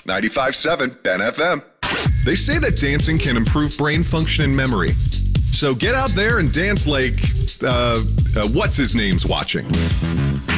95.7 Ben FM. They say that dancing can improve brain function and memory. So get out there and dance like, what's his name's watching.